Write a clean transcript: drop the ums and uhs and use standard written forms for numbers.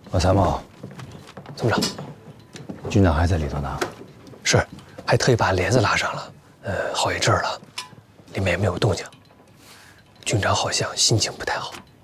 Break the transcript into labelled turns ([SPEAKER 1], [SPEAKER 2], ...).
[SPEAKER 1] 老参谋，
[SPEAKER 2] 怎么着？
[SPEAKER 1] 军长还在里头呢。
[SPEAKER 2] 是，还特意把帘子拉上了，好一阵儿了，里面也没有动静。军长好像心情不太好。